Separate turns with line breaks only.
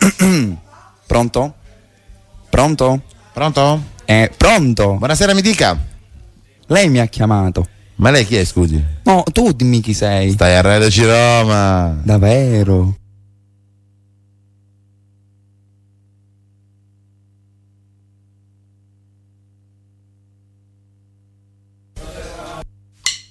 Pronto? Pronto?
Pronto?
Pronto?
Buonasera, mi dica.
Lei mi ha chiamato.
Ma lei chi è, scusi?
No, tu dimmi chi sei.
Stai a Radio Roma.
Davvero?